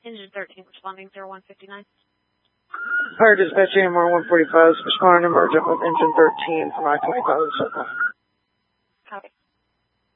Engine 13 responding 0159. Fire dispatch AMR 145, responding emergent with engine 13 from I-25 Circle. Copy.